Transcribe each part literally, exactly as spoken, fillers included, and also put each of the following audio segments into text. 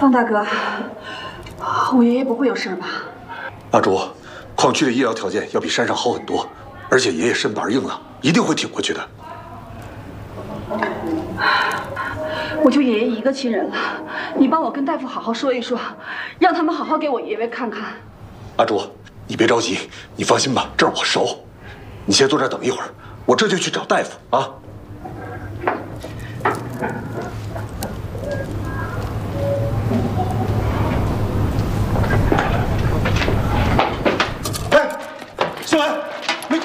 方大哥，我爷爷不会有事吧？ 阿竹，矿区的医疗条件要比山上好很多，而且爷爷身板硬朗，一定会挺过去的。 我就爷爷一个亲人了，你帮我跟大夫好好说一说，让他们好好给我爷爷看看。 阿竹，你别着急，你放心吧，这儿我熟。你先坐这儿等一会儿，我这就去找大夫啊。哎，秀文，没，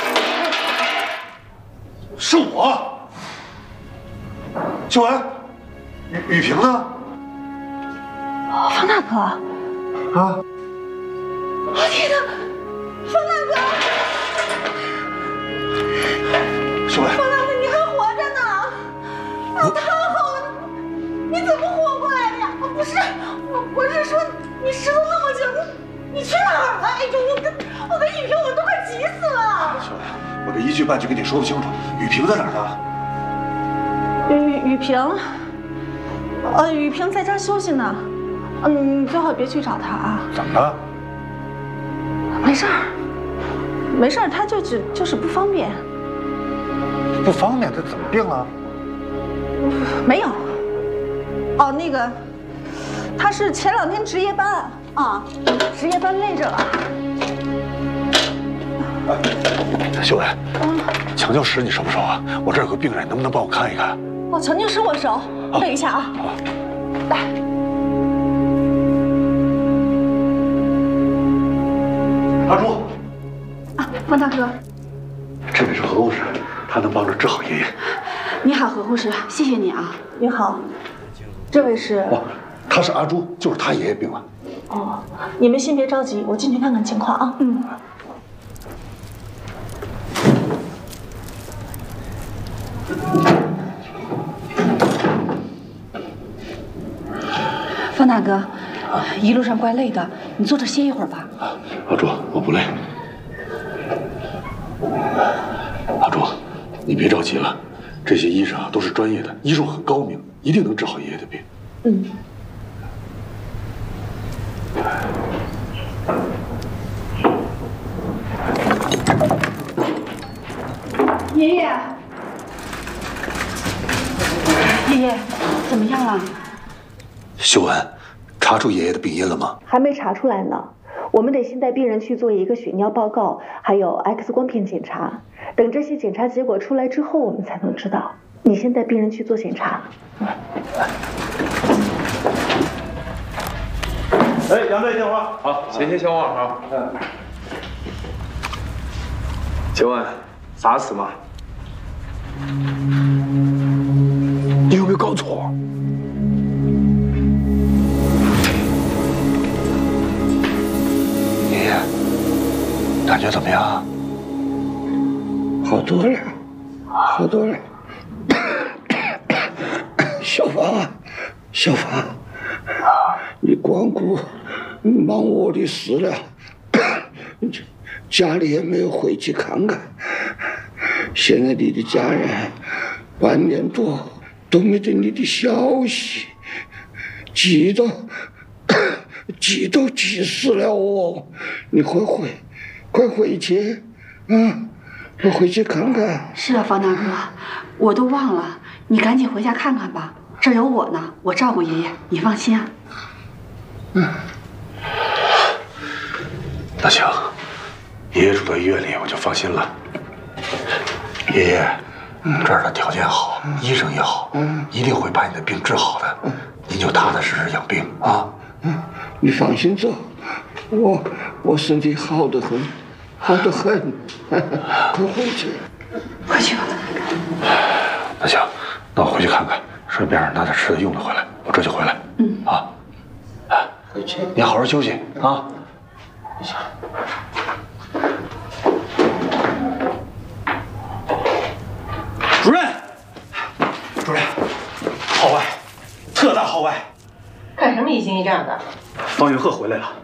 是我。秀文，雨雨萍呢？ 方大哥。 啊！ 我天哪，方大哥！ 秀文， 方大哥，你还活着呢！啊，太好了！你怎么活过来的呀？不是，我我是说，你失踪那么久，你你去哪儿了？哎呦，我跟我跟雨萍，我都快急死了！ 秀文，我这一句半句跟你说不清楚，雨萍在哪儿呢？ 雨雨萍，呃，雨萍在这儿休息呢。嗯，你最好别去找她啊。 怎么了？ 没事儿，没事儿，她就只就是不方便。 不方便，她怎么病了？ 没有。哦，那个，她是前两天值夜班啊，值夜班累着了。 哎，秀文，嗯，抢救室你熟不熟啊？我这儿有个病人，能不能帮我看一看？ 哦，抢救室我熟，等一下啊。 好。 来。 阿朱， 啊，方大哥， 这位是何护士，他能帮着治好爷爷。 你好，何护士，谢谢你啊。你好，这位是？ 哦，他是阿朱，就是他爷爷病了。 哦，你们先别着急，我进去看看情况啊。嗯。方大哥，一路上怪累的，你坐着歇一会儿吧。 啊，阿朱，我不累。阿朱，你别着急了，这些医生啊都是专业的，医术很高明，一定能治好爷爷的病。 嗯。爷爷，爷爷，怎么样了？ 秀文，查出爷爷的病因了吗？ 还没查出来呢，我们得先带病人去做一个血尿报告，还有 X 光片检查。等这些检查结果出来之后，我们才能知道。你先带病人去做检查。 哎，杨队电话。好，谢谢小王啊。嗯。请问啥事嘛？ 你有没有搞错？爷爷，感觉怎么样？ 好多了，好多了。小芳，小芳，你光顾忙我的事了，家里也没有回去看看。现在你的家人半年多都没得你的消息，急都急都急死了哦！你快回，快回去，啊！我回去看看。 是啊，方大哥，我都忘了，你赶紧回家看看吧，这儿有我呢，我照顾爷爷，你放心啊。 嗯，那行，爷爷住到医院里我就放心了。爷爷，这儿的条件好，医生也好，一定会把你的病治好的，您就踏踏实实养病啊。 你放心走，我我身体好得很。好得很，快回去， 回去吧。 那行，那我回去看看，顺便拿点吃的用的回来，我这就回来。嗯啊，哎， 回去， 你好好休息啊。 行。 主任，主任，号外，特大号外！ 干什么一惊一乍的？ 方云鹤回来了。